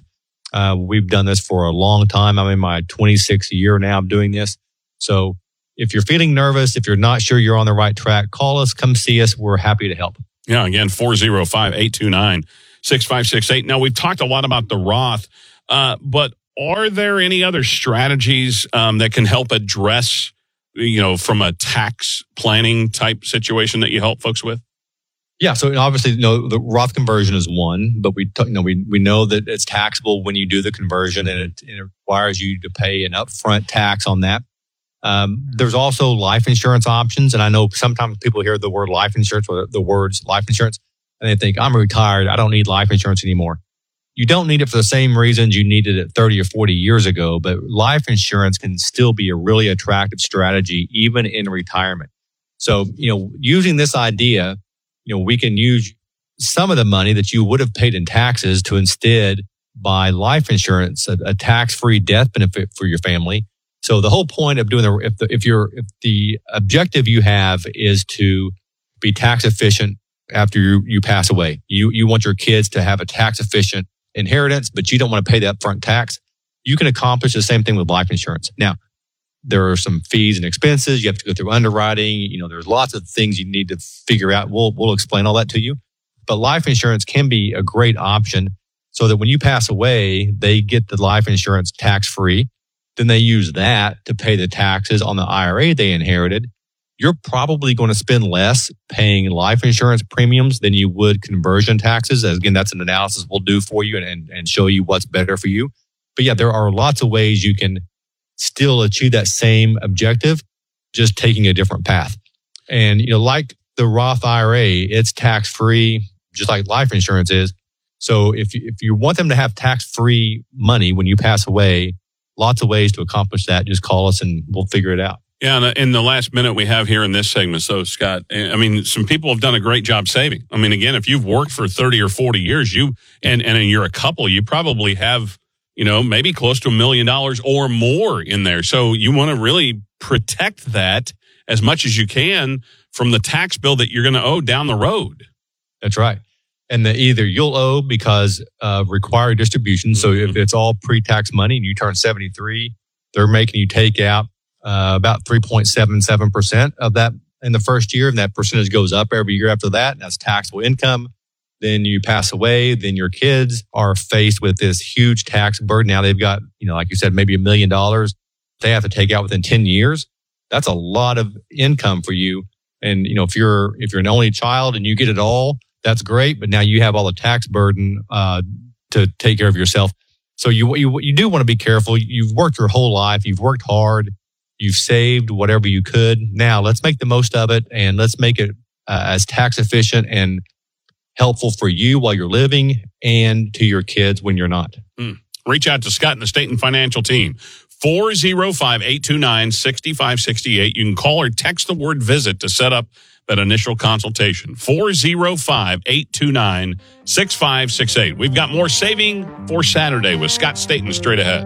Uh, we've done this for a long time. I'm in my twenty-sixth year now of doing this. So if you're feeling nervous, if you're not sure you're on the right track, call us, come see us. We're happy to help. Yeah, again, four oh five, eight two nine, six five six eight. Now, we've talked a lot about the Roth, uh, but are there any other strategies um, that can help address, you know, from a tax planning type situation that you help folks with? Yeah, so obviously, you know, the Roth conversion is one, but we, you know, we we know that it's taxable when you do the conversion, and it, it requires you to pay an upfront tax on that. Um, there's also life insurance options, and I know sometimes people hear the word life insurance or the words life insurance, and they think, I'm retired, I don't need life insurance anymore. You don't need it for the same reasons you needed it thirty or forty years ago, but life insurance can still be a really attractive strategy, even in retirement. So, you know, using this idea, you know, we can use some of the money that you would have paid in taxes to instead buy life insurance, a, a tax-free death benefit for your family. So the whole point of doing the, if the, if you're, if the objective you have is to be tax efficient after you, you pass away, you, you want your kids to have a tax efficient inheritance, but you don't want to pay the upfront tax, you can accomplish the same thing with life insurance. Now, there are some fees and expenses. You have to go through underwriting. You know, there's lots of things you need to figure out. We'll, we'll explain all that to you. But life insurance can be a great option so that when you pass away, they get the life insurance tax free. Then they use that to pay the taxes on the I R A they inherited. You're probably going to spend less paying life insurance premiums than you would conversion taxes. As again, that's an analysis we'll do for you and, and show you what's better for you. But yeah, there are lots of ways you can still achieve that same objective, just taking a different path. And, you know, like the Roth I R A, it's tax-free, just like life insurance is. So if you, if you want them to have tax-free money when you pass away, lots of ways to accomplish that. Just call us and we'll figure it out. Yeah, in the last minute we have here in this segment, so Scott, I mean, some people have done a great job saving. I mean, again, if you've worked for thirty or forty years, you and, and you're a couple, you probably have, you know, maybe close to a million dollars or more in there. So you want to really protect that as much as you can from the tax bill that you're going to owe down the road. That's right. And the, either you'll owe because of required distribution. So mm-hmm. if it's all pre-tax money and you turn seventy-three, they're making you take out uh, about three point seven seven percent of that in the first year. And that percentage goes up every year after that. And that's taxable income. Then you pass away. Then your kids are faced with this huge tax burden. Now they've got, you know, like you said, maybe a million dollars they have to take out within ten years. That's a lot of income for you. And, you know, if you're, if you're an only child and you get it all, that's great. But now you have all the tax burden, uh, to take care of yourself. So you, you, you do want to be careful. You've worked your whole life. You've worked hard. You've saved whatever you could. Now let's make the most of it and let's make it uh, as tax efficient and helpful for you while you're living and to your kids when you're not. Mm. Reach out to Scott and the Staten Financial team. four oh five, eight two nine, six five six eight. You can call or text the word visit to set up that initial consultation. four oh five, eight two nine, six five six eight. We've got more saving for Saturday with Scott Staten straight ahead.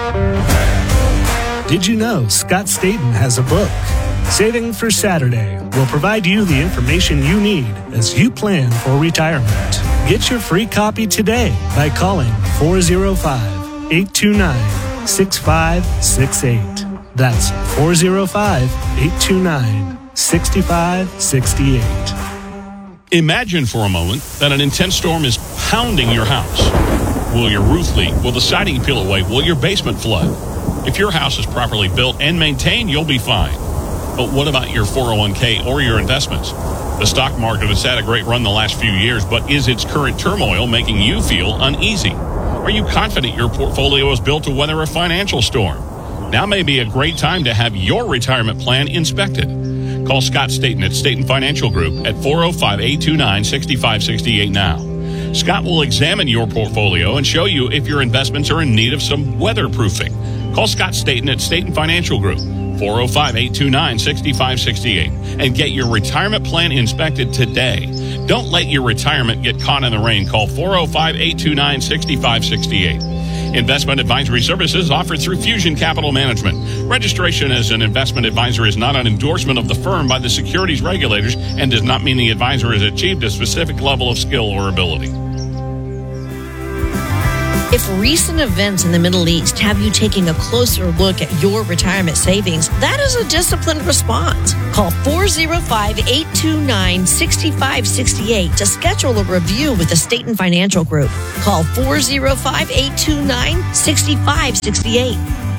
Did you know Scott Staten has a book? Saving for Saturday will provide you the information you need as you plan for retirement. Get your free copy today by calling four oh five, eight two nine, six five six eight. That's four oh five, eight two nine, six five six eight. Imagine for a moment that an intense storm is pounding your house. Will your roof leak? Will the siding peel away? Will your basement flood? If your house is properly built and maintained, you'll be fine. But what about your four oh one k or your investments? The stock market has had a great run the last few years, but is its current turmoil making you feel uneasy? Are you confident your portfolio is built to weather a financial storm? Now may be a great time to have your retirement plan inspected. Call Scott Staten at Staten Financial Group at four oh five, eight two nine, six five six eight now. Scott will examine your portfolio and show you if your investments are in need of some weatherproofing. Call Scott Staten at Staten Financial Group, four oh five, eight two nine, six five six eight, and get your retirement plan inspected today. Don't let your retirement get caught in the rain. Call four oh five, eight two nine, six five six eight. Investment advisory services offered through Fusion Capital Management. Registration as an investment advisor is not an endorsement of the firm by the securities regulators and does not mean the advisor has achieved a specific level of skill or ability. If recent events in the Middle East have you taking a closer look at your retirement savings, that is a disciplined response. Call four oh five, eight two nine, six five six eight to schedule a review with the Staten Financial Group. Call four oh five, eight two nine, six five six eight.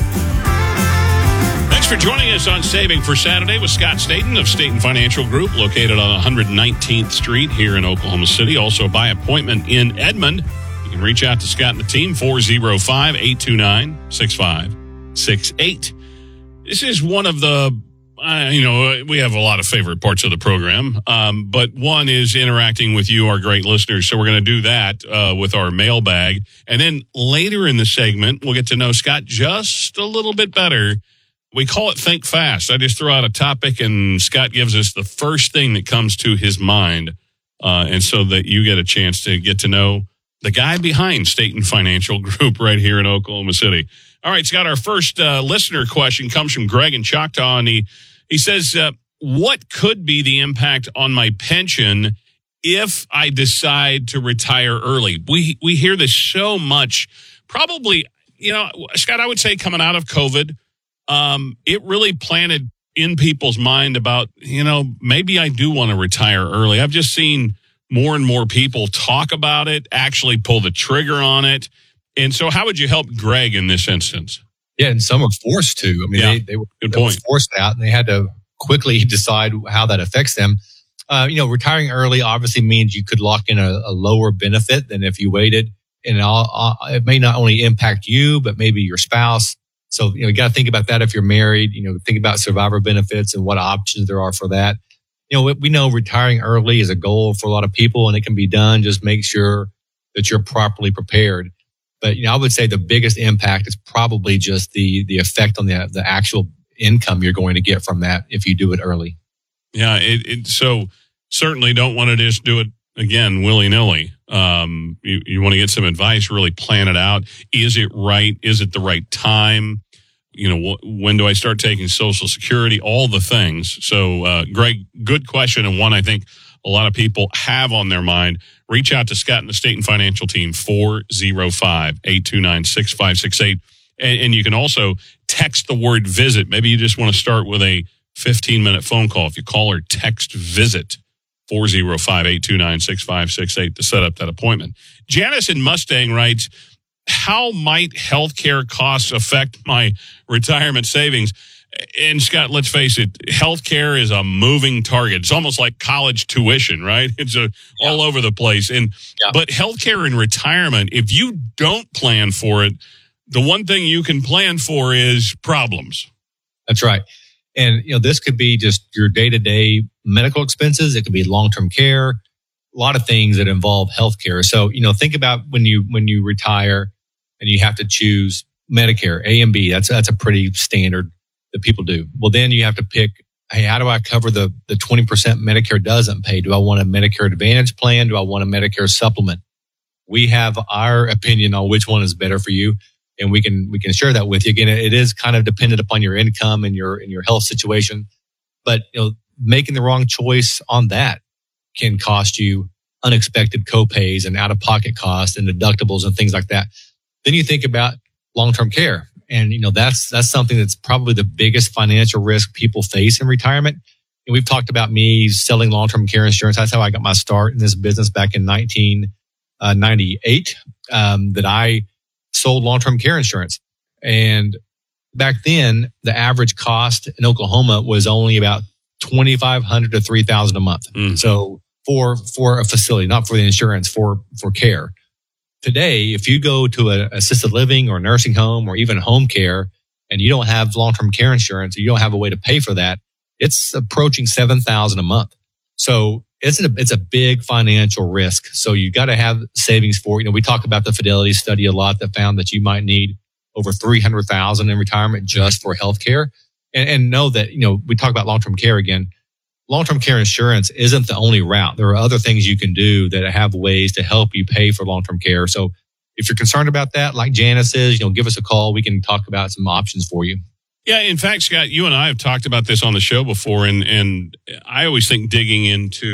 Thanks for joining us on Saving for Saturday with Scott Staten of Staten Financial Group, located on one hundred nineteenth Street here in Oklahoma City. Also by appointment in Edmond. You can reach out to Scott and the team, four oh five, eight two nine, six five six eight. This is one of the, uh, you know, we have a lot of favorite parts of the program, um, but one is interacting with you, our great listeners. So we're going to do that uh, with our mailbag. And then later in the segment, we'll get to know Scott just a little bit better. We call it Think Fast. I just throw out a topic, and Scott gives us the first thing that comes to his mind, uh, and so that you get a chance to get to know the guy behind Staten Financial Group right here in Oklahoma City. All right, Scott, our first uh, listener question comes from Greg in Choctaw, and he, he says, uh, what could be the impact on my pension if I decide to retire early? We we hear this so much. Probably, you know, Scott, I would say coming out of COVID, um, it really planted in people's mind about, you know, maybe I do want to retire early. I've just seen more and more people talk about it, actually pull the trigger on it. And so how would you help Greg in this instance? Yeah, and some are forced to. I mean, yeah, they, they, were, good they point. were forced out, and they had to quickly decide how that affects them. Uh, you know, retiring early obviously means you could lock in a, a lower benefit than if you waited. And all, all, it may not only impact you, but maybe your spouse. So, you know, you got to think about that if you're married. You know, think about survivor benefits and what options there are for that. You know, we know retiring early is a goal for a lot of people, and it can be done. Just make sure that you're properly prepared. But, you know, I would say the biggest impact is probably just the the effect on the the actual income you're going to get from that if you do it early. Yeah, it, it so certainly don't want to just do it again willy-nilly. Um, you, you want to get some advice, really plan it out. Is it right? Is it the right time? You know, wh- when do I start taking Social Security? All the things. So, uh, Greg, good question, and one I think a lot of people have on their mind. Reach out to Scott and the Staten Financial team, four oh five, eight two nine, six five six eight. And, and you can also text the word visit. Maybe you just want to start with a fifteen-minute phone call. If you call or text visit, four oh five, eight two nine, six five six eight to set up that appointment. Janice in Mustang writes, how might healthcare costs affect my retirement savings? And Scott, let's face it, healthcare is a moving target. It's almost like college tuition, right? It's a, yeah. all over the place. And yeah. But healthcare in retirement, if you don't plan for it, the one thing you can plan for is problems. That's right. And, you know, this could be just your day-to-day medical expenses. It could be long-term care, a lot of things that involve healthcare. So, you know, think about when you, when you retire and you have to choose Medicare, A and B. That's, that's a pretty standard that people do. Well, then you have to pick, hey, how do I cover the, the twenty percent Medicare doesn't pay? Do I want a Medicare Advantage plan? Do I want a Medicare supplement? We have our opinion on which one is better for you. And we can, we can share that with you. Again, it is kind of dependent upon your income and your, and your health situation. But, you know, making the wrong choice on that can cost you unexpected copays and out-of-pocket costs and deductibles and things like that. Then you think about long-term care. And, you know, that's, that's something that's probably the biggest financial risk people face in retirement. And we've talked about me selling long-term care insurance. That's how I got my start in this business back in nineteen ninety-eight, um, that I sold long-term care insurance. And back then, the average cost in Oklahoma was only about twenty-five hundred dollars to three thousand dollars a month. Mm. So for, for a facility, not for the insurance, for, for care. Today, if you go to an assisted living or nursing home or even home care and you don't have long-term care insurance, or you don't have a way to pay for that, it's approaching seven thousand dollars a month. So it's a, it's a big financial risk. So you got to have savings for it. You know, we talk about the Fidelity study a lot that found that you might need over three hundred thousand dollars in retirement just for healthcare. And, and know that, you know, we talk about long-term care again. Long-term care insurance isn't the only route. There are other things you can do that have ways to help you pay for long-term care. So if you're concerned about that, like Janice is, you know, give us a call. We can talk about some options for you. Yeah, in fact, Scott, you and I have talked about this on the show before, and, and I always think digging into,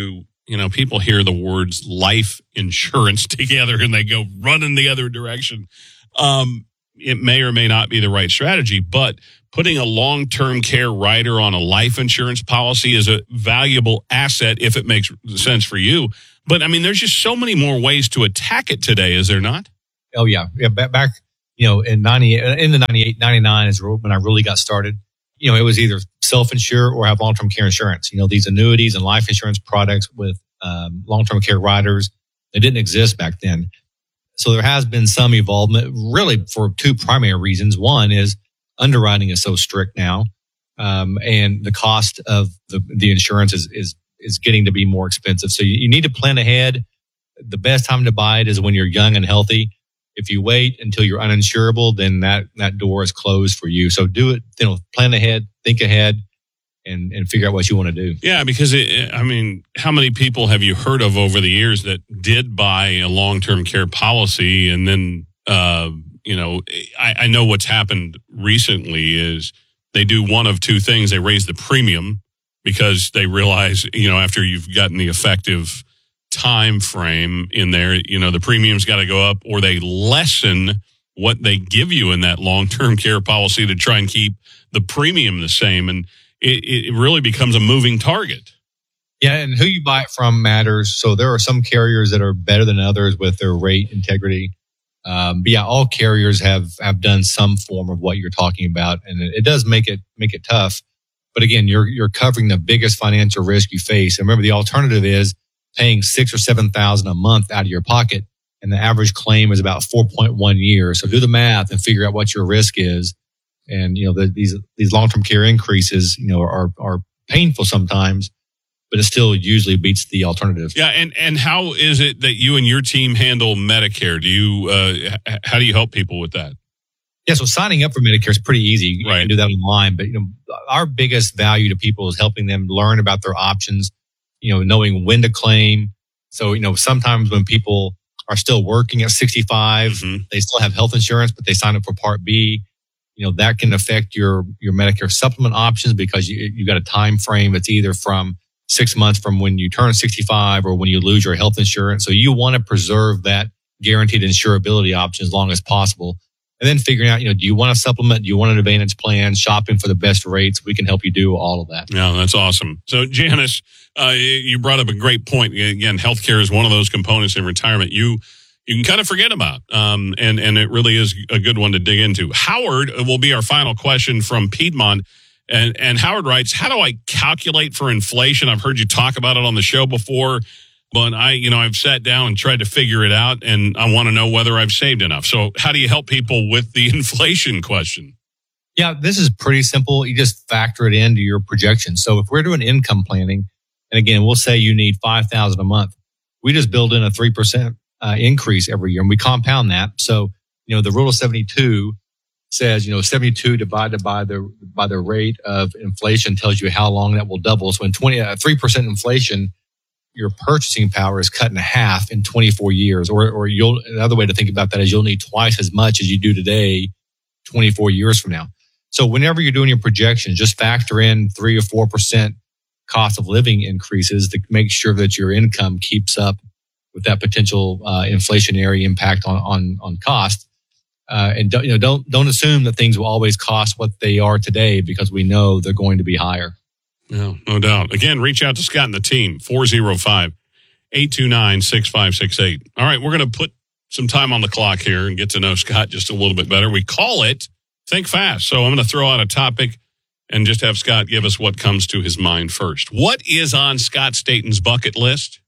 you know, people hear the words life insurance together and they go running the other direction. Um, it may or may not be the right strategy, but putting a long-term care rider on a life insurance policy is a valuable asset if it makes sense for you. But I mean, there's just so many more ways to attack it today, is there not? Oh yeah. Yeah. Back, back you know, in ninety, in the ninety-eight, ninety-nine is when I really got started. You know, it was either self-insure or have long-term care insurance. You know, these annuities and life insurance products with um, long-term care riders, they didn't exist back then. So there has been some evolvement, really for two primary reasons. One is underwriting is so strict now, um, and the cost of the, the insurance is, is is getting to be more expensive. So you, you need to plan ahead. The best time to buy it is when you're young and healthy. If you wait until you're uninsurable, then that, that door is closed for you. So do it, you know, plan ahead, think ahead, and, and figure out what you want to do. Yeah, because, it, I mean, how many people have you heard of over the years that did buy a long-term care policy and then, uh, you know, I, I know what's happened recently is they do one of two things. They raise the premium because they realize, you know, after you've gotten the effective time frame in there, you know, the premium's got to go up, or they lessen what they give you in that long-term care policy to try and keep the premium the same. And it, it really becomes a moving target. Yeah, and who you buy it from matters. So there are some carriers that are better than others with their rate integrity. Um, but yeah, all carriers have, have done some form of what you're talking about, and it, it does make it make it tough. But again, you're you're covering the biggest financial risk you face. And remember, the alternative is paying six or seven thousand a month out of your pocket, and the average claim is about four point one years. So do the math and figure out what your risk is. And you know the, these these long term care increases, you know, are are painful sometimes, but it still usually beats the alternative. Yeah, and and how is it that you and your team handle Medicare? Do you uh, how do you help people with that? Yeah, so signing up for Medicare is pretty easy. You right. can do that online. But you know, our biggest value to people is helping them learn about their options. You know, knowing when to claim. So you know, sometimes when people are still working at sixty-five, mm-hmm. they still have health insurance, but they sign up for Part B. You know, that can affect your your Medicare supplement options because you you got a time frame. It's either from six months from when you turn sixty-five or when you lose your health insurance. So you want to preserve that guaranteed insurability option as long as possible. And then figuring out, you know, do you want a supplement? Do you want an Advantage plan? Shopping for the best rates. We can help you do all of that. Yeah, that's awesome. So Janice, uh, you brought up a great point. Again, healthcare is one of those components in retirement you you can kind of forget about. Um, and, and it really is a good one to dig into. Howard will be our final question from Piedmont. And, and Howard writes, how do I calculate for inflation? I've heard you talk about it on the show before, but I, you know, I've sat down and tried to figure it out, and I want to know whether I've saved enough. So how do you help people with the inflation question? Yeah, this is pretty simple. You just factor it into your projection. So if we're doing income planning, and again, we'll say you need five thousand dollars a month, we just build in a three percent uh, increase every year, and we compound that. So, you know, the rule of seventy-two says, you know, seventy-two divided by the by the rate of inflation tells you how long that will double. So in twenty, uh, three percent inflation, your purchasing power is cut in half in twenty-four years. Or, or you'll, another way to think about that is you'll need twice as much as you do today, twenty-four years from now. So whenever you're doing your projections, just factor in three or four percent cost of living increases to make sure that your income keeps up with that potential uh, inflationary impact on on on cost. Uh, and don't, you know, don't, don't assume that things will always cost what they are today, because we know they're going to be higher. Yeah, no doubt. Again, reach out to Scott and the team, four oh five, eight two nine, six five six eight. All right, we're going to put some time on the clock here and get to know Scott just a little bit better. We call it Think Fast. So I'm going to throw out a topic and just have Scott give us what comes to his mind first. What is on Scott Staten's bucket list?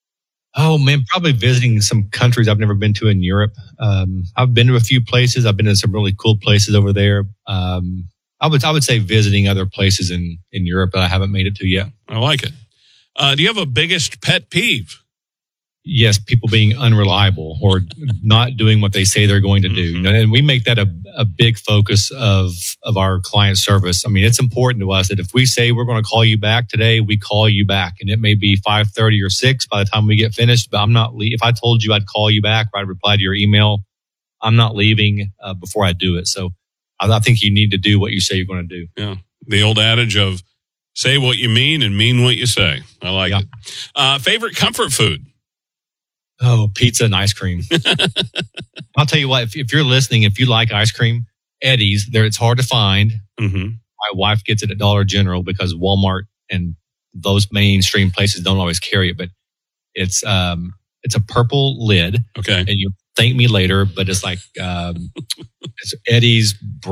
Oh, man, probably visiting some countries I've never been to in Europe. Um, I've been to a few places. I've been to some really cool places over there. Um, I would I would say visiting other places in, in Europe that I haven't made it to yet. I like it. Uh, do you have a biggest pet peeve? Yes, people being unreliable or not doing what they say they're going to do. Mm-hmm. And we make that a, a big focus of, of our client service. I mean, it's important to us that if we say we're going to call you back today, we call you back. And it may be five thirty or six by the time we get finished, but I'm not le- if I told you I'd call you back or I'd reply to your email, I'm not leaving uh, before I do it. So I, I think you need to do what you say you're going to do. Yeah. The old adage of Say what you mean and mean what you say. I like Yeah. it. Uh, favorite comfort food? Oh, pizza and ice cream. I'll tell you what, if, if you're listening, if you like ice cream, Eddie's, there it's hard to find. Mm-hmm. My wife gets it at Dollar General because Walmart and those mainstream places don't always carry it, but it's um it's a purple lid. Okay. And you thank me later, but it's like um it's Eddie's